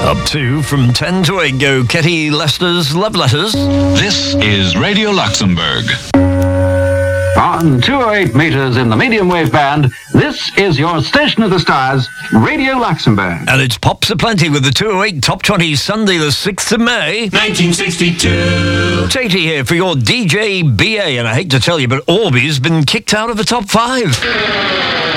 Up to from 10 to 8 go Ketty Lester's Love Letters. This is Radio Luxembourg. On 208 meters in the medium wave band, this is your Station of the Stars, Radio Luxembourg. And it's Pops Aplenty with the 208 Top 20 Sunday the 6th of May. 1962. Tatey here for your DJ BA, and I hate to tell you, but Orby's been kicked out of the top 5.